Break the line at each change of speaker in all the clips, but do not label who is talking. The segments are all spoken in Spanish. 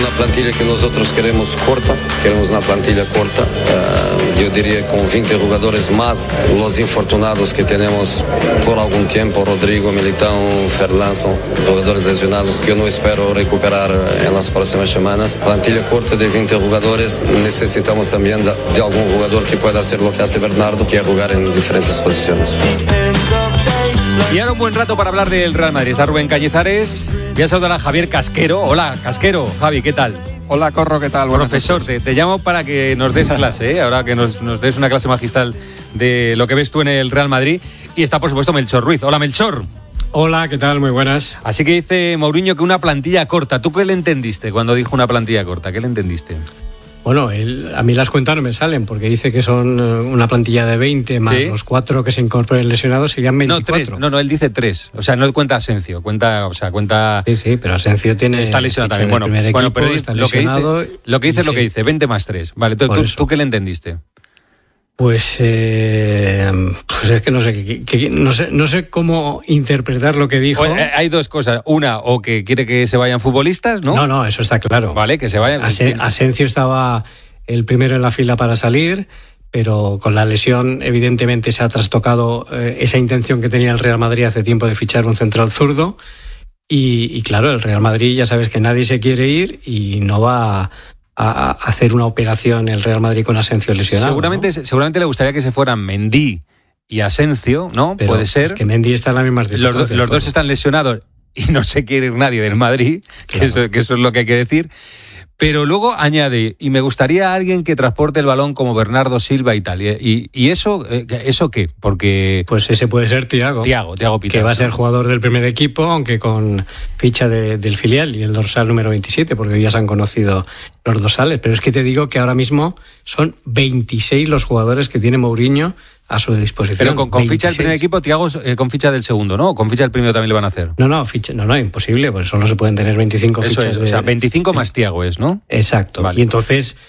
una plantilla que nosotros queremos corta, queremos una plantilla corta, yo diría con 20 jugadores más los infortunados que tenemos por algún tiempo, Rodrigo, Militão, Ferland, son jugadores lesionados que yo no espero recuperar en las próximas semanas. Plantilla corta de 20 jugadores, necesitamos también de algún jugador que pueda hacer lo que hace Bernardo, que es jugar en diferentes posiciones.
Y ahora un buen rato para hablar del Real Madrid. Está Rubén Cañizares. Voy a saludar a Javier Casquero. Hola, Casquero. Javi, ¿qué tal?
Hola, Corro, ¿qué tal?
Profesor, te llamo para que nos des clase, ¿eh? Ahora que nos des una clase magistral de lo que ves tú en el Real Madrid. Y está, por supuesto, Melchor Ruiz. Hola, Melchor.
Hola, ¿qué tal? Muy buenas.
Así que dice Mourinho que una plantilla corta. ¿Tú qué le entendiste cuando dijo una plantilla corta? ¿Qué le entendiste?
Bueno, a mí las cuentas no me salen porque dice que son una plantilla de 20 más los 4 que se incorporen lesionados serían 24.
No, él dice 3. O sea, no cuenta Asensio, cuenta.
Sí, pero Asensio
está lesionado también. Bueno, pero
está lesionado.
Lo que dice es lo que dice, 20 más 3. Vale, ¿tú qué le entendiste?
Pues es que no sé cómo interpretar lo que dijo.
Hay dos cosas. Una, o que quiere que se vayan futbolistas, ¿no?
No, eso está claro.
Vale, que se vayan.
Asensio estaba el primero en la fila para salir, pero con la lesión evidentemente se ha trastocado esa intención que tenía el Real Madrid hace tiempo de fichar un central zurdo. Y claro, el Real Madrid ya sabes que nadie se quiere ir y no va a hacer una operación el Real Madrid con Asensio lesionado.
Seguramente le gustaría que se fueran Mendy y Asensio, ¿no?
Pero puede ser. Es que Mendy está en las mismas circunstancias.
Los dos están lesionados y no se quiere ir nadie del Madrid, claro. que eso es lo que hay que decir. Pero luego añade, y me gustaría alguien que transporte el balón como Bernardo Silva y tal. ¿Y eso qué? Porque...
Pues ese puede ser Thiago Pitaro, que va a ser jugador del primer equipo, aunque con ficha del filial y el dorsal número 27, porque ya se han conocido los dorsales. Pero es que te digo que ahora mismo son 26 los jugadores que tiene Mourinho a su disposición.
Pero con ficha del primer equipo, Thiago con ficha del segundo, ¿no? ¿O con ficha del primero también le van a hacer?
No, imposible, pues solo se pueden tener 25
eso
fichas.
O sea, 25 más Thiago es, ¿no?
Exacto. Vale. Y entonces,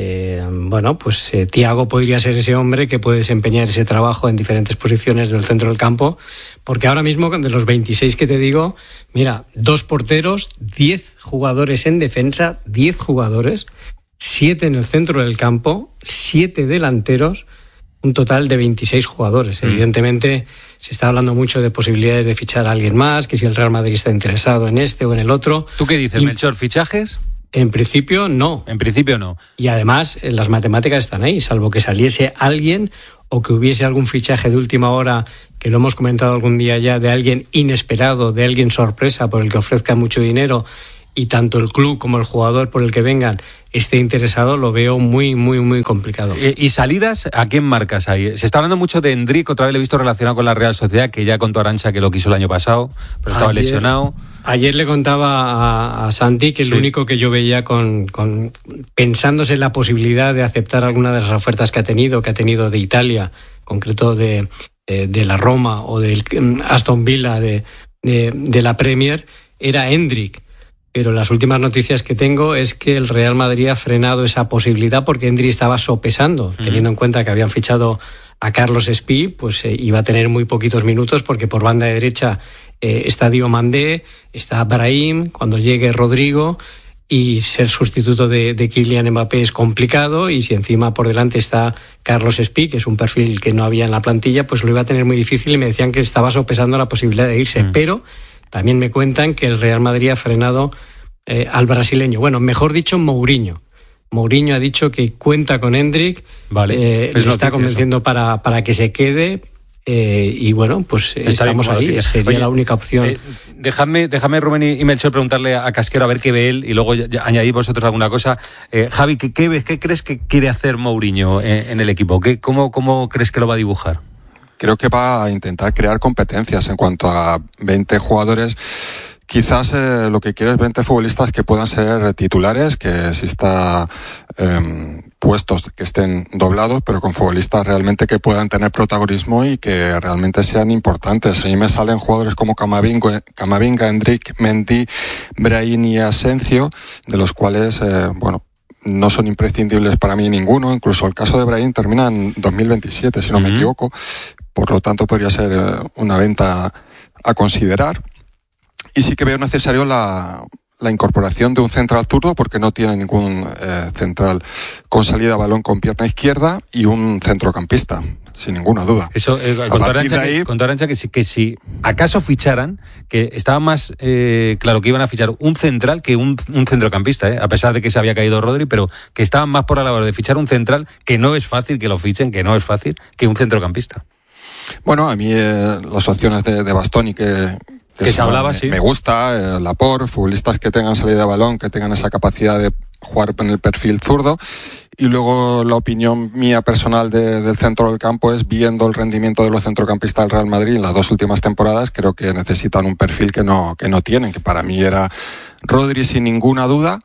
Thiago podría ser ese hombre que puede desempeñar ese trabajo en diferentes posiciones del centro del campo, porque ahora mismo, de los 26 que te digo, mira, 2 porteros, 10 jugadores en defensa, 10 jugadores, 7 en el centro del campo, 7 delanteros, un total de 26 jugadores. Evidentemente se está hablando mucho de posibilidades de fichar a alguien más, que si el Real Madrid está interesado en este o en el otro.
¿Tú qué dices, Melchor? ¿Fichajes?
En principio no. Y además las matemáticas están ahí, salvo que saliese alguien o que hubiese algún fichaje de última hora, que lo hemos comentado algún día ya, de alguien inesperado, de alguien sorpresa por el que ofrezca mucho dinero y tanto el club como el jugador por el que vengan esté interesado, lo veo muy, muy, muy complicado.
¿Y salidas a quién marcas ahí? Se está hablando mucho de Endrick, otra vez le he visto relacionado con la Real Sociedad, que ya contó Arantxa que lo quiso el año pasado, pero estaba lesionado.
Ayer le contaba a Santi que el único que yo veía pensándose en la posibilidad de aceptar alguna de las ofertas que ha tenido de Italia, en concreto de la Roma o del Aston Villa de la Premier, era Endrick. Pero las últimas noticias que tengo es que el Real Madrid ha frenado esa posibilidad porque Endrick estaba sopesando, teniendo en cuenta que habían fichado a Carlos Espí, pues iba a tener muy poquitos minutos porque por banda derecha está Diomandé, está Brahim, cuando llegue Rodrigo, y ser sustituto de Kylian Mbappé es complicado, y si encima por delante está Carlos Espí, que es un perfil que no había en la plantilla, pues lo iba a tener muy difícil, y me decían que estaba sopesando la posibilidad de irse, pero también me cuentan que el Real Madrid ha frenado al brasileño. Bueno, mejor dicho, Mourinho. Mourinho ha dicho que cuenta con Endrick, le está convenciendo para que se quede, y bueno, pues estamos ahí, sería la única opción.
Déjame Rubén y Melchor preguntarle a Casquero a ver qué ve él, y luego ya añadid vosotros alguna cosa. Javi, ¿qué crees que quiere hacer Mourinho en el equipo? ¿Cómo crees que lo va a dibujar?
Creo que va a intentar crear competencias en cuanto a 20 jugadores. Quizás lo que quiere es 20 futbolistas que puedan ser titulares, que exista puestos que estén doblados, pero con futbolistas realmente que puedan tener protagonismo y que realmente sean importantes. Ahí me salen jugadores como Camavinga, Endrick, Mendy, Brahim y Asensio, de los cuales, no son imprescindibles para mí ninguno. Incluso el caso de Brahim termina en 2027, si no me equivoco. Por lo tanto, podría ser una venta a considerar. Y sí que veo necesario la la incorporación de un central zurdo, porque no tiene ningún central con salida a balón con pierna izquierda, y un centrocampista, sin ninguna duda.
Eso, con Arantxa que si acaso ficharan, que estaba más claro que iban a fichar un central que un centrocampista, a pesar de que se había caído Rodri, pero que estaban más por la labor de fichar un central, que no es fácil que lo fichen, que un centrocampista.
Bueno, a mí las opciones de Bastoni que
se hablaba, sí.
Me gusta, Laporte, futbolistas que tengan salida de balón, que tengan esa capacidad de jugar en el perfil zurdo. Y luego la opinión mía personal del centro del campo es, viendo el rendimiento de los centrocampistas del Real Madrid en las 2 últimas temporadas, creo que necesitan un perfil que no tienen, que para mí era Rodri sin ninguna duda,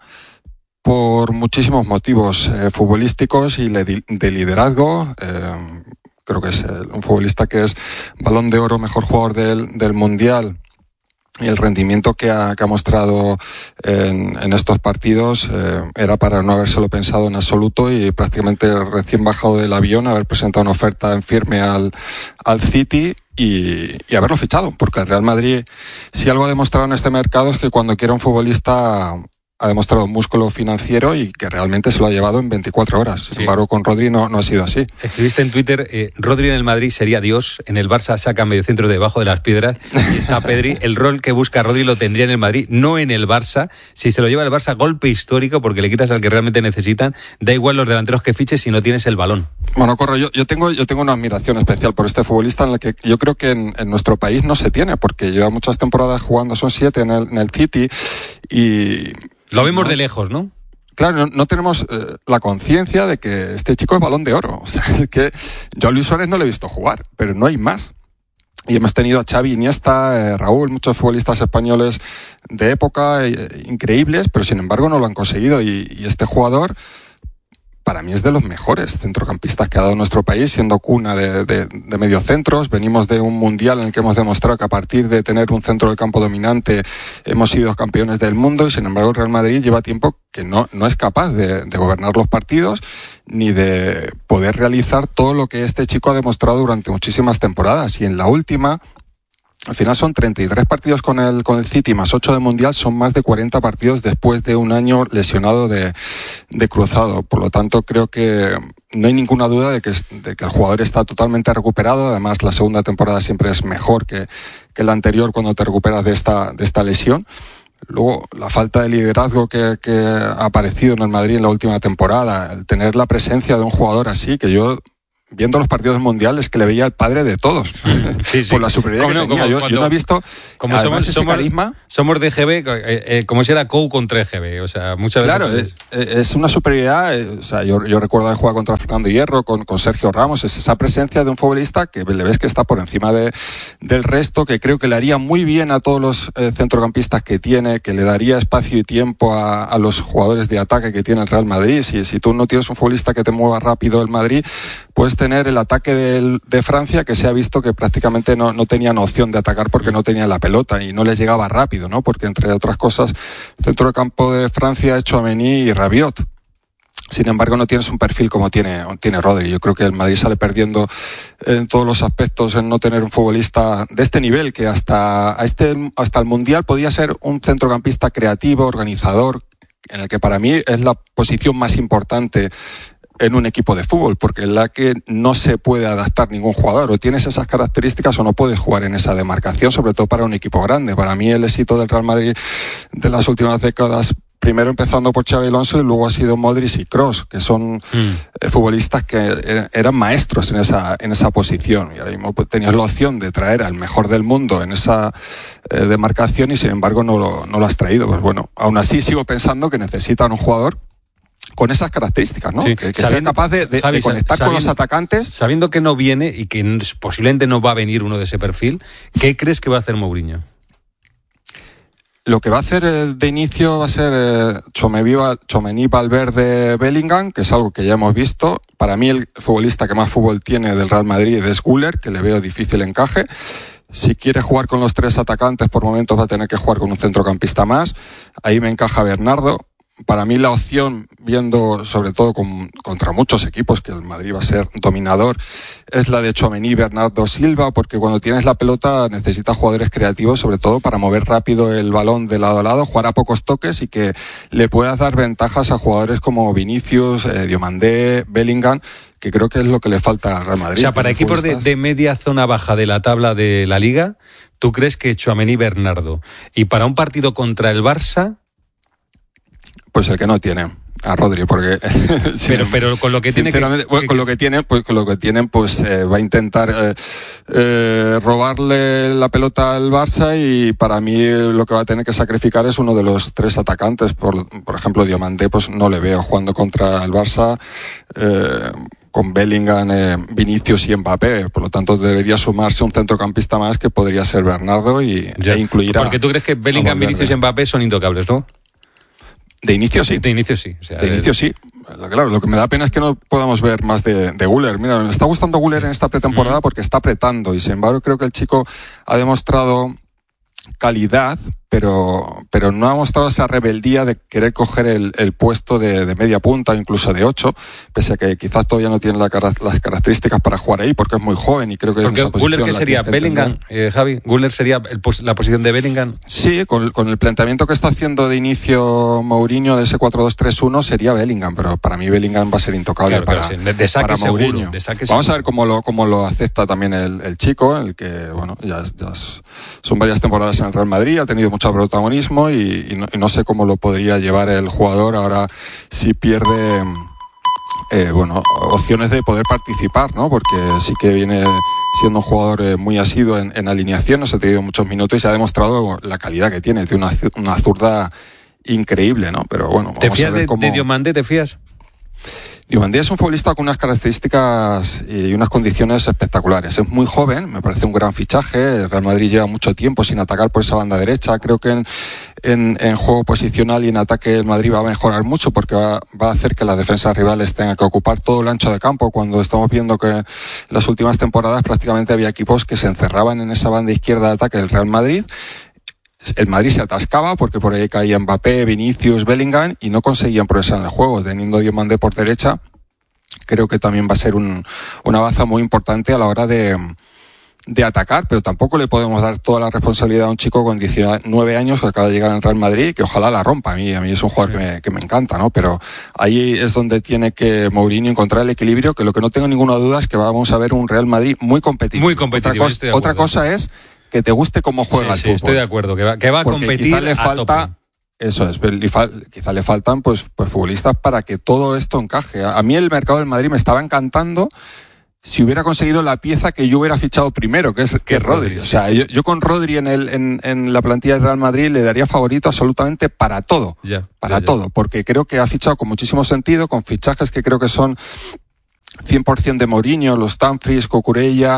por muchísimos motivos futbolísticos y de liderazgo. Creo que es un futbolista que es Balón de Oro, mejor jugador del Mundial. Y el rendimiento que ha mostrado en estos partidos era para no habérselo pensado en absoluto, y prácticamente recién bajado del avión haber presentado una oferta en firme al City y haberlo fichado, porque el Real Madrid, si algo ha demostrado en este mercado, es que cuando quiere un futbolista ha demostrado músculo financiero, y que realmente se lo ha llevado en 24 horas. Sin embargo, con Rodri no ha sido así.
Escribiste en Twitter, Rodri en el Madrid sería Dios, en el Barça saca mediocentro debajo de las piedras, y está Pedri. El rol que busca Rodri lo tendría en el Madrid, no en el Barça. Si se lo lleva el Barça, golpe histórico, porque le quitas al que realmente necesitan. Da igual los delanteros que fiches si no tienes el balón.
Bueno, Corro, yo tengo una admiración especial por este futbolista, en el que yo creo que en nuestro país no se tiene, porque lleva muchas temporadas jugando, son 7 en el City, y
lo vemos de lejos, ¿no?
Claro, no tenemos la conciencia de que este chico es Balón de Oro. O sea, es que yo a Luis Suárez no le he visto jugar, pero no hay más. Y hemos tenido a Xavi, Iniesta, Raúl, muchos futbolistas españoles de época increíbles, pero sin embargo no lo han conseguido. Y este jugador, para mí, es de los mejores centrocampistas que ha dado nuestro país, siendo cuna de mediocentros. Venimos de un mundial en el que hemos demostrado que a partir de tener un centro del campo dominante hemos sido campeones del mundo, y sin embargo el Real Madrid lleva tiempo que no es capaz de gobernar los partidos, ni de poder realizar todo lo que este chico ha demostrado durante muchísimas temporadas. Y en la última, al final son 33 partidos con el City, más 8 de Mundial, son más de 40 partidos después de un año lesionado de cruzado. Por lo tanto, creo que no hay ninguna duda de que el jugador está totalmente recuperado. Además, la segunda temporada siempre es mejor que la anterior cuando te recuperas de esta lesión. Luego, la falta de liderazgo que ha aparecido en el Madrid en la última temporada, el tener la presencia de un jugador así, que yo, viendo los partidos mundiales, que le veía al padre de todos, sí. Por la superioridad que tenía. Yo no he visto,
como somos carisma. Somos de GB, como si era COU contra EGB, o sea, muchas veces.
Claro, es una superioridad. O sea, yo recuerdo haber jugado contra Fernando Hierro, con Sergio Ramos. Es esa presencia de un futbolista que le ves que está por encima del resto, que creo que le haría muy bien a todos los centrocampistas que tiene, que le daría espacio y tiempo a los jugadores de ataque que tiene el Real Madrid. Si tú no tienes un futbolista que te mueva rápido el Madrid, puedes tener el ataque de Francia, que se ha visto que prácticamente no tenían opción de atacar porque no tenían la pelota y no les llegaba rápido, ¿no? Porque, entre otras cosas, centro de campo de Francia ha hecho Tchouaméni y Rabiot. Sin embargo, no tienes un perfil como tiene Rodri. Yo creo que el Madrid sale perdiendo en todos los aspectos en no tener un futbolista de este nivel, que hasta el Mundial podía ser un centrocampista creativo, organizador, en el que para mí es la posición más importante en un equipo de fútbol, porque en la que no se puede adaptar ningún jugador. O tienes esas características o no puedes jugar en esa demarcación, sobre todo para un equipo grande. Para mí, el éxito del Real Madrid de las últimas décadas, primero empezando por Xabi Alonso, y luego ha sido Modric y Kroos, que son futbolistas que eran maestros en esa posición. Y ahora mismo tenías la opción de traer al mejor del mundo en esa demarcación, y sin embargo no lo has traído. Pues bueno, aún así sigo pensando que necesitan un jugador con esas características, ¿no? Sí. Que sea capaz de conectar con los atacantes.
Sabiendo que no viene y que posiblemente no va a venir uno de ese perfil, ¿qué crees que va a hacer Mourinho?
Lo que va a hacer de inicio va a ser Tchouaméni, Valverde, Bellingham, que es algo que ya hemos visto. Para mí, el futbolista que más fútbol tiene del Real Madrid es Güler, que le veo difícil encaje. Si quiere jugar con los 3 atacantes, por momentos va a tener que jugar con un centrocampista más. Ahí me encaja Bernardo. para mí la opción, viendo sobre todo contra muchos equipos, que el Madrid va a ser dominador, es la de Tchouaméni y Bernardo Silva, porque cuando tienes la pelota necesitas jugadores creativos, sobre todo para mover rápido el balón de lado a lado, jugar a pocos toques y que le puedas dar ventajas a jugadores como Vinicius, Diomandé, Bellingham, que creo que es lo que le falta al Real Madrid.
O sea, para equipos de media zona baja de la tabla de la Liga, ¿tú crees que Tchouaméni y Bernardo? Y para un partido contra el Barça...
Pues el que no tiene a Rodri, porque
pero con lo que tiene
con lo que tienen pues va a intentar robarle la pelota al Barça, y para mí lo que va a tener que sacrificar es uno de los tres atacantes. Por ejemplo, Diomandé, pues no le veo jugando contra el Barça con Bellingham, Vinicius y Mbappé, por lo tanto debería sumarse un centrocampista más, que podría ser Bernardo, e incluir
porque tú crees que Bellingham, Vinicius y Mbappé son intocables, ¿no?
De inicio sí.
De inicio sí. O sea,
de inicio sí. Claro, lo que me da pena es que no podamos ver más de Güler. Mira, me está gustando Güler en esta pretemporada porque está apretando, y sin embargo creo que el chico ha demostrado calidad, pero no ha mostrado esa rebeldía de querer coger el puesto de media punta, incluso de 8, pese a que quizás todavía no tiene las características para jugar ahí, porque es muy joven y creo que
porque Güler, ¿qué sería? ¿Bellingham, Javi? ¿Güler sería la posición de Bellingham?
Sí, con el planteamiento que está haciendo de inicio Mourinho de ese 4-2-3-1 sería Bellingham, pero para mí Bellingham va a ser intocable para Mourinho. Vamos a ver cómo lo acepta también el chico, el que, bueno, ya son varias temporadas en el Real Madrid, ha tenido mucho protagonismo y no sé cómo lo podría llevar el jugador ahora si pierde opciones de poder participar, ¿no? Porque sí que viene siendo un jugador muy asiduo en alineaciones, ha tenido muchos minutos y se ha demostrado la calidad que tiene una zurda increíble, ¿no? Pero bueno,
vamos a ver cómo... ¿De Diomandé te fías?
Diomandé es un futbolista con unas características y unas condiciones espectaculares. Es muy joven, me parece un gran fichaje. El Real Madrid lleva mucho tiempo sin atacar por esa banda derecha. Creo que en juego posicional y en ataque el Madrid va a mejorar mucho, porque va a hacer que las defensas rivales tengan que ocupar todo el ancho de campo, cuando estamos viendo que en las últimas temporadas prácticamente había equipos que se encerraban en esa banda izquierda de ataque del Real Madrid. El Madrid se atascaba porque por ahí caía Mbappé, Vinicius, Bellingham y no conseguían progresar en el juego. Teniendo Diomandé por derecha, creo que también va a ser una baza muy importante a la hora de atacar, pero tampoco le podemos dar toda la responsabilidad a un chico con 19 años que acaba de llegar al Real Madrid, que ojalá la rompa. A mí es un jugador que me encanta, ¿no? Pero ahí es donde tiene que Mourinho encontrar el equilibrio, que lo que no tengo ninguna duda es que vamos a ver un Real Madrid muy competitivo.
Muy competitivo.
Otra cosa es que te guste cómo juega el fútbol.
Estoy de acuerdo, que va a competir.
Quizá le falta, eso es, quizá le faltan pues futbolistas para que todo esto encaje. A mí el mercado del Madrid me estaba encantando si hubiera conseguido la pieza que yo hubiera fichado primero, que es Rodri. O sea, yo con Rodri en la plantilla del Real Madrid le daría favorito absolutamente para todo. Todo, porque creo que ha fichado con muchísimo sentido, con fichajes que creo que son 100% de Mourinho, los Dumfries, Cucurella,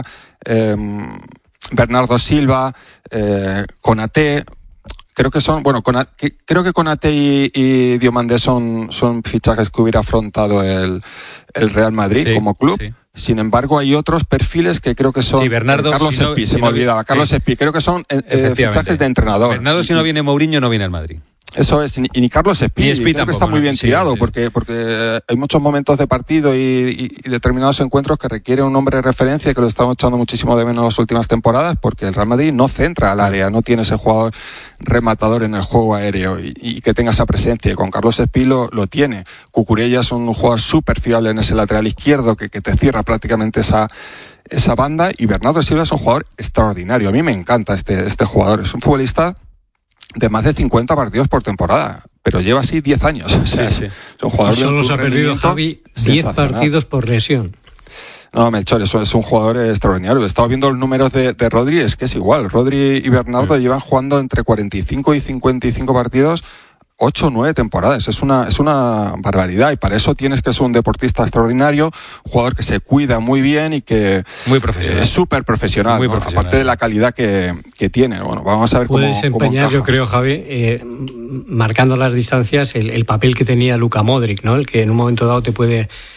Bernardo Silva, Konaté. Creo que son, creo que Konaté y Diomandé son fichajes que hubiera afrontado el Real Madrid como club. Sí. Sin embargo, hay otros perfiles que creo que son...
Sí, Bernardo...
Carlos Espí, se me olvidaba. Carlos Espí, creo que son fichajes de entrenador.
Bernardo, si no viene Mourinho, no viene al Madrid.
Eso es, y ni Carlos Espí, creo que está muy bien tirado, porque hay muchos momentos de partido y determinados encuentros que requieren un hombre de referencia, que lo estamos echando muchísimo de menos en las últimas temporadas, porque el Real Madrid no centra al área, no tiene ese jugador rematador en el juego aéreo y que tenga esa presencia, y con Carlos Espí lo tiene. Cucurella es un jugador súper fiable en ese lateral izquierdo que te cierra prácticamente esa banda, y Bernardo Silva es un jugador extraordinario. A mí me encanta este jugador, es un futbolista de más de 50 partidos por temporada, pero lleva así 10 años. O sea, es un jugador
solo se ha perdido, Javi, 10 partidos por lesión.
No, Melchor, eso es un jugador extraordinario. He estado viendo los números de Rodri, es que es igual. Rodri y Bernardo llevan jugando entre 45 y 55 partidos 8 o 9 temporadas. Es una barbaridad, y para eso tienes que ser un deportista extraordinario, un jugador que se cuida muy bien y que
muy profesional.
Es súper profesional, ¿no? Aparte de la calidad que tiene. Bueno, vamos a ver cómo
desempeñar, yo creo, Javi, marcando las distancias, el papel que tenía Luka Modric, ¿no? El que en un momento dado te puede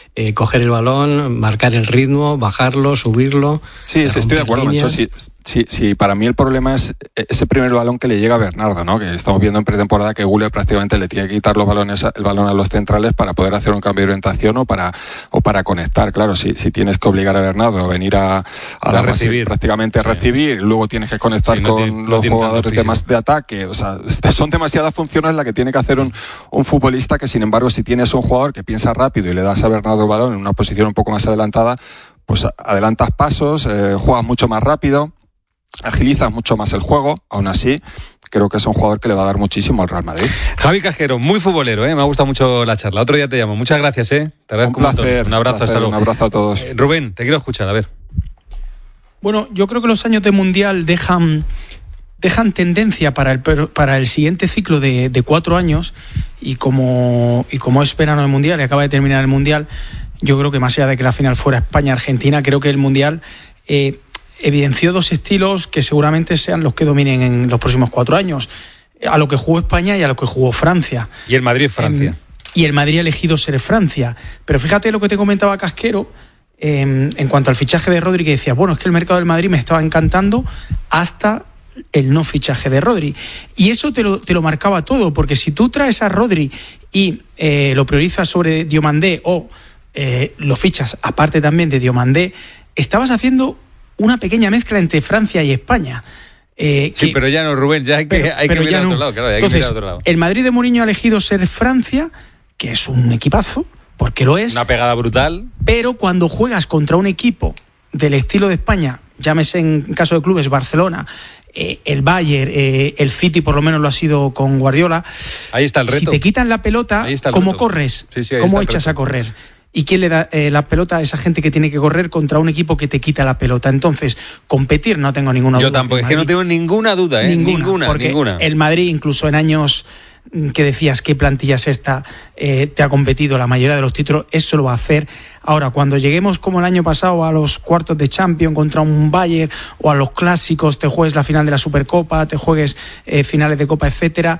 coger el balón, marcar el ritmo, bajarlo, subirlo.
Sí, estoy de acuerdo, Nacho. Sí, para mí el problema es ese primer balón que le llega a Bernardo, ¿no? Que estamos viendo en pretemporada que Güler prácticamente le tiene que quitar el balón a los centrales para poder hacer un cambio de orientación o para conectar. Claro, si tienes que obligar a Bernardo a venir a la base, prácticamente a recibir, luego tienes que conectar con los jugadores de ataque. O sea, son demasiadas funciones las que tiene que hacer un futbolista que, sin embargo, si tienes un jugador que piensa rápido y le das a Bernardo el balón en una posición un poco más adelantada, pues adelantas pasos, juegas mucho más rápido, agilizas mucho más el juego. Aún así, creo que es un jugador que le va a dar muchísimo al Real Madrid.
Javi Casquero, muy futbolero, me ha gustado mucho la charla. Otro día te llamo. Muchas gracias, Te agradezco
un placer.
Un abrazo, hasta luego.
Un abrazo a todos.
Rubén, te quiero escuchar, a ver.
Bueno, yo creo que los años de Mundial dejan tendencia para el siguiente ciclo de 4 años, y como es verano del Mundial y acaba de terminar el Mundial, yo creo que más allá de que la final fuera España-Argentina, creo que el Mundial evidenció 2 estilos que seguramente sean los que dominen en los próximos 4 años, a lo que jugó España y a lo que jugó Francia.
Y el Madrid-Francia.
Y el Madrid ha elegido ser Francia. Pero fíjate lo que te comentaba Casquero, en cuanto al fichaje de Rodri, que decía, bueno, es que el mercado del Madrid me estaba encantando hasta el no fichaje de Rodri. Y eso te lo marcaba todo, porque si tú traes a Rodri y lo priorizas sobre Diomandé o lo fichas aparte también de Diomandé, estabas haciendo una pequeña mezcla entre Francia y España.
Sí, pero ya no, Rubén, ya hay que mirar a otro lado. Claro, hay que mirar a otro lado.
El Madrid de Mourinho ha elegido ser Francia, que es un equipazo, porque lo es.
Una pegada brutal.
Pero cuando juegas contra un equipo del estilo de España, llámese en caso de clubes Barcelona, el Bayern, el City por lo menos lo ha sido con Guardiola.
Ahí está el reto.
Si te quitan la pelota, ¿cómo corres?
Sí,
¿Cómo echas a correr? ¿Y quién le da la pelota a esa gente que tiene que correr contra un equipo que te quita la pelota? Entonces, competir no tengo ninguna duda.
Yo tampoco, es que no tengo ninguna duda, ninguna.
El Madrid, incluso en años que decías qué plantilla es esta, te ha competido la mayoría de los títulos, eso lo va a hacer. Ahora, cuando lleguemos como el año pasado a los cuartos de Champions contra un Bayern, o a los clásicos, te juegues la final de la Supercopa, te juegues finales de Copa, etcétera,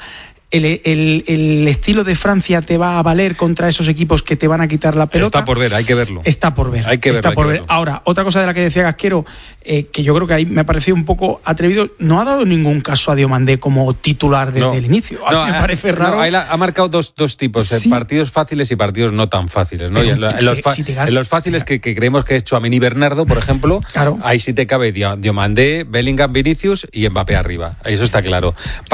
el estilo de Francia te va a valer contra esos equipos que te van a quitar la pelota.
Está por ver, hay que verlo.
Está por ver. Ahora, otra cosa de la que decía Casquero, que yo creo que ahí me ha parecido un poco atrevido, no ha dado ningún caso a Diomandé como titular desde el inicio. A mí me parece raro.
Ahí ha marcado dos tipos, sí. Partidos fáciles y partidos no tan fáciles, ¿no? En los fáciles que creemos que es Tchouaméni y Bernardo, por ejemplo, claro, ahí sí te cabe Diomandé, Bellingham, Vinicius y Mbappé arriba. Eso está claro.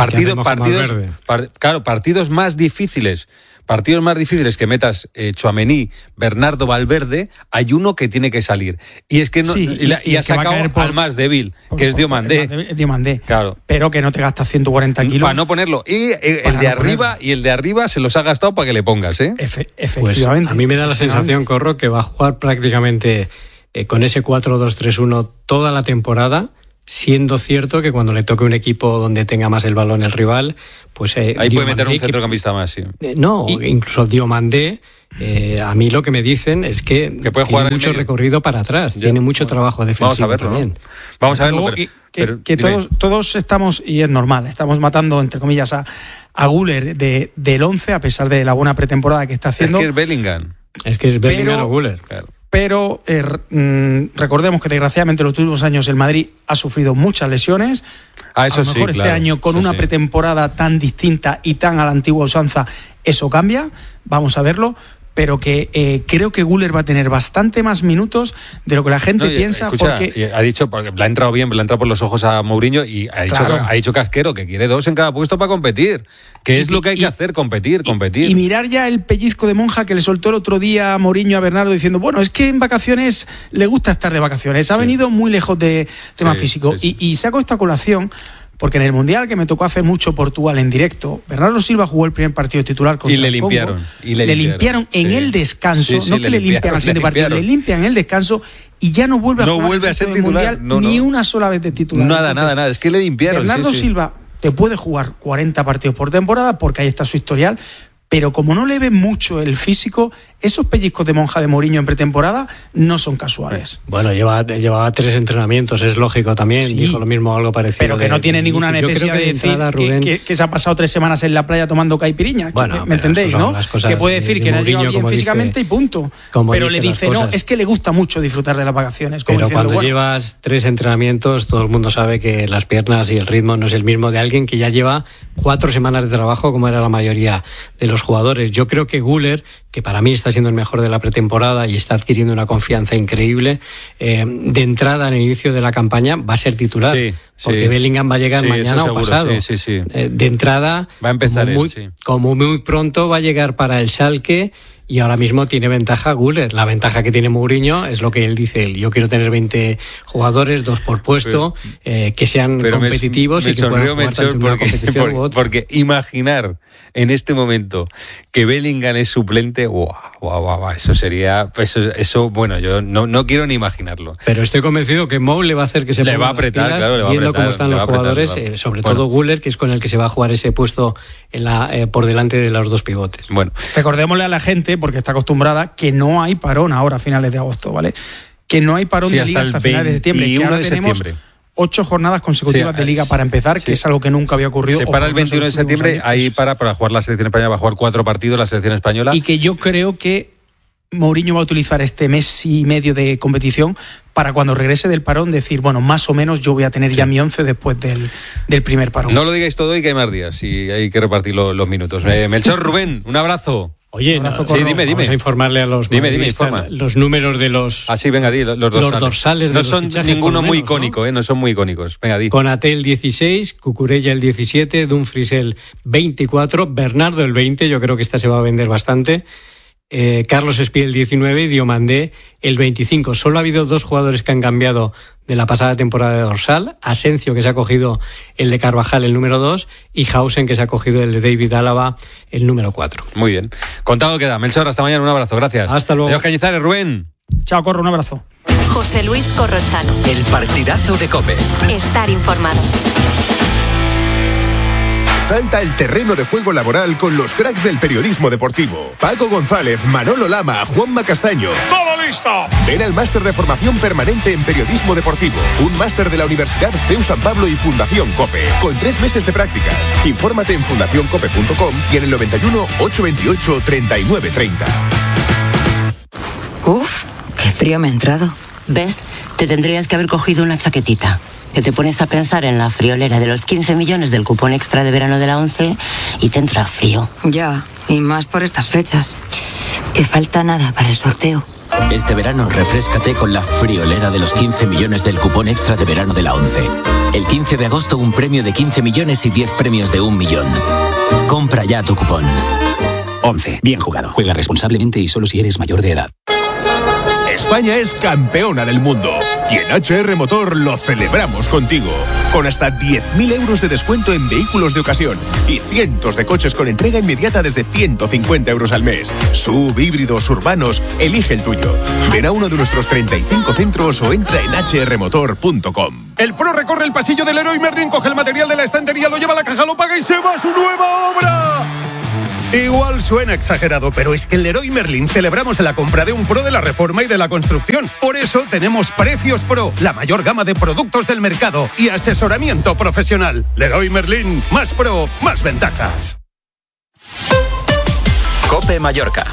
Partidos más difíciles que metas Tchouaméni, Bernardo, Valverde, hay uno que tiene que salir. Y es que no, sí, y ha sacado al más débil, que es Diomandé. Claro.
Pero que no te gastas 140 kilos.
Para no ponerlo. Y el de arriba se los ha gastado para que le pongas,
Efectivamente.
Pues a mí me da la sensación, Corro, que va a jugar prácticamente con ese 4-2-3-1 toda la temporada, siendo cierto que cuando le toque un equipo donde tenga más el balón el rival, pues
ahí puede meter un centrocampista más, sí.
Incluso Diomandé, a mí lo que me dicen es que puede jugar mucho recorrido para atrás, tiene mucho trabajo defensivo.
Vamos a verlo, también. ¿No? Vamos a verlo.
Que todos estamos, y es normal, estamos matando, entre comillas, a Güler del 11, a pesar de la buena pretemporada que está haciendo.
Es que es
Bellingham o Güler,
claro.
Pero recordemos que desgraciadamente en los últimos años el Madrid ha sufrido muchas lesiones.
Eso
a lo mejor este año con una pretemporada tan distinta y tan a la antigua usanza, eso cambia, vamos a verlo. Pero que creo que Güler va a tener bastante más minutos de lo que la gente piensa.
Porque ha dicho, porque le ha entrado bien, le ha entrado por los ojos a Mourinho y ha dicho Casquero que quiere 2 en cada puesto para competir. Que es lo que hay que hacer, competir.
Y mirar ya el pellizco de monja que le soltó el otro día a Mourinho a Bernardo diciendo, bueno, es que en vacaciones le gusta estar de vacaciones. Ha venido muy lejos de tema físico. Sí. Y saco esta colación porque en el Mundial, que me tocó hacer mucho Portugal en directo, Bernardo Silva jugó el primer partido titular contra
el Congo.
Le limpiaron en el descanso, no que le limpian al siguiente partido, le limpian en el descanso y ya no vuelve a
ser titular
ni una sola vez de titular.
Nada, es que le limpiaron.
Bernardo Silva te puede jugar 40 partidos por temporada porque ahí está su historial, pero como no le ve mucho el físico, esos pellizcos de monja de Mourinho en pretemporada no son casuales.
Bueno, llevaba 3 entrenamientos, es lógico también, sí. Dijo lo mismo, algo parecido.
Pero que no tiene ninguna necesidad de decir que se ha pasado 3 semanas en la playa tomando caipiriña. Bueno, ¿me entendéis, no? Que puede decir que no ha llegado bien físicamente y punto. Pero le dice, no, es que le gusta mucho disfrutar de las vacaciones. Pero diciendo, cuando llevas 3 entrenamientos, todo el mundo sabe que las piernas y el ritmo no es el mismo de alguien que ya lleva 4 semanas de trabajo, como era la mayoría de los jugadores. Yo creo que Güler, que para mí está siendo el mejor de la pretemporada y está adquiriendo una confianza increíble, de entrada en el inicio de la campaña va a ser titular, porque Bellingham va a llegar mañana o pasado. De entrada, va a empezar como muy pronto va a llegar para el Schalke. Y ahora mismo tiene ventaja Güler. La ventaja que tiene Mourinho es lo que él dice. Yo quiero tener 20 jugadores, 2 por puesto, que sean competitivos y que puedan jugar tanto en una competición u otra.
Porque imaginar en este momento que Bellingham es suplente, eso sería... Eso bueno, yo no quiero ni imaginarlo.
Pero estoy convencido que Mou le va a hacer que se ponga las pilas, viendo cómo están los jugadores, sobre todo Güler, que es con el que se va a jugar ese puesto por delante de los 2 pivotes.
Bueno,
recordémosle a la gente, porque está acostumbrada, que no hay parón ahora a finales de agosto, ¿vale? Que no hay parón de liga hasta finales de septiembre. Que ahora tenemos 8 jornadas consecutivas de liga para empezar, que es algo que nunca había ocurrido.
Se para el 21 de septiembre, ahí para jugar la selección española, va a jugar 4 partidos la selección española.
Y que yo creo que Mourinho va a utilizar este mes y medio de competición para cuando regrese del parón decir, bueno, más o menos yo voy a tener ya mi 11 después del primer parón.
No lo digáis todo y que hay más días y hay que repartir los minutos. Melchor, Rubén, un abrazo.
Oye, dime. Vamos a informarle a los los números de los...
Ah, sí, venga, di, los
dorsales.
No son ninguno muy icónico, no son muy icónicos. Venga, di.
Konaté el 16, Cucurella el 17, Dumfries el 24, Bernardo el 20, yo creo que esta se va a vender bastante. Carlos Espí el 19 y Diomandé el 25. Solo ha habido 2 jugadores que han cambiado de la pasada temporada de dorsal: Asencio, que se ha cogido el de Carvajal, el número 2, y Hausen, que se ha cogido el de David Álava, el número 4.
Muy bien. Contado queda. Melchor, hasta mañana, un abrazo, gracias.
Hasta luego.
Adiós, Cañizares, Rubén.
Chao, Corro, un abrazo.
José Luis Corrochano.
El partidazo de COPE.
Estar informado.
Salta el terreno de juego laboral con los cracks del periodismo deportivo. Paco González, Manolo Lama, Juanma Castaño.
¡Todo listo!
Ven al máster de formación permanente en periodismo deportivo. Un máster de la Universidad CEU San Pablo y Fundación COPE. Con 3 meses de prácticas. Infórmate en fundacioncope.com y en el 91 828 3930.
Uf, qué frío me ha entrado. ¿Ves? Te tendrías que haber cogido una chaquetita. Que te pones a pensar en la friolera de los 15 millones del cupón extra de verano de la 11 y te entra frío. Ya, y más por estas fechas. Que falta nada para el sorteo.
Este verano refréscate con la friolera de los 15 millones del cupón extra de verano de la 11. El 15 de agosto un premio de 15 millones y 10 premios de 1 millón. Compra ya tu cupón.
11. Bien jugado. Juega responsablemente y solo si eres mayor de edad.
España es campeona del mundo y en HR Motor lo celebramos contigo, con hasta 10.000 euros de descuento en vehículos de ocasión y cientos de coches con entrega inmediata desde 150 euros al mes. SUV, híbridos, urbanos, elige el tuyo. Ven a uno de nuestros 35 centros o entra en hrmotor.com.
El pro recorre el pasillo del Leroy Merlin, coge el material de la estantería, lo lleva a la caja, lo paga y se va a su nueva obra. Igual suena exagerado, pero es que en Leroy Merlin celebramos la compra de un pro de la reforma y de la construcción. Por eso tenemos Precios Pro, la mayor gama de productos del mercado y asesoramiento profesional. Leroy Merlin, más pro, más ventajas.
COPE Mallorca.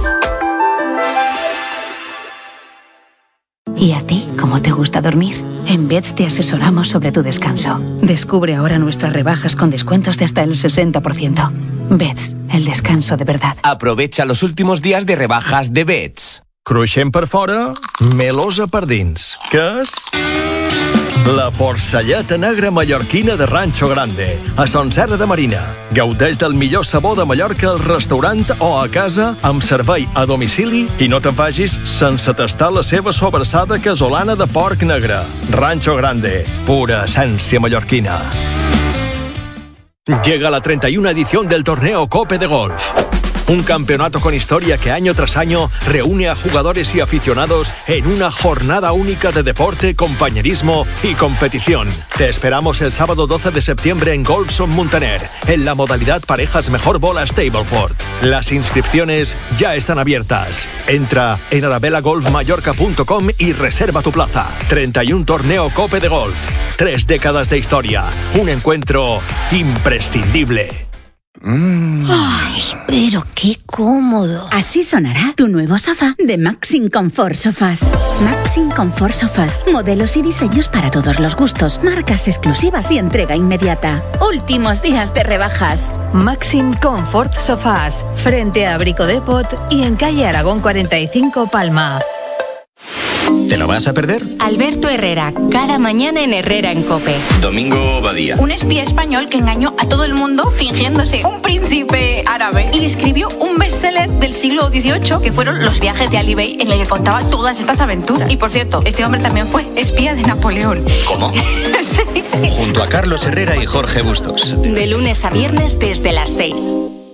¿Y a ti, cómo te gusta dormir? En Beds te asesoramos sobre tu descanso. Descubre ahora nuestras rebajas con descuentos de hasta el 60%. Beds, el descanso de verdad.
Aprovecha los últimos días de rebajas de Beds.
Cruixent per fora, melosa per dins. Què és? La porcelleta negra mallorquina de Rancho Grande, a Son Serra de Marina. Gaudeix del millor sabor de Mallorca al restaurant o a casa amb servei a domicili i no te'n vagis sense tastar la seva sobrassada casolana de porc negre. Rancho Grande, pura essència mallorquina. Llega la 31 edición del torneo COPE de Golf. Un campeonato con historia que año tras año reúne a jugadores y aficionados en una jornada única de deporte, compañerismo y competición. Te esperamos el sábado 12 de septiembre en Golfson Muntaner, en la modalidad parejas mejor bola Stableford. Las inscripciones ya están abiertas. Entra en arabelagolfmallorca.com y reserva tu plaza. 31 torneo Cope de Golf. 3 décadas de historia. Un encuentro imprescindible.
¡Ay, pero qué cómodo! Así sonará tu nuevo sofá de Maxim Comfort Sofás. Maxim Comfort Sofás. Modelos y diseños para todos los gustos. Marcas exclusivas y entrega inmediata. Últimos días de rebajas.
Maxim Comfort Sofás. Frente a Brico Depot y en calle Aragón 45 Palma.
¿Te lo vas a perder?
Alberto Herrera, cada mañana en Herrera en COPE.
Domingo Badía.
Un espía español que engañó a todo el mundo fingiéndose un príncipe árabe y escribió un bestseller del siglo XVIII que fueron Los viajes de Ali Bey, en el que contaba todas estas aventuras. Y por cierto, este hombre también fue espía de Napoleón.
¿Cómo?
Sí.
Junto a Carlos Herrera y Jorge Bustos.
De lunes a viernes desde las 6.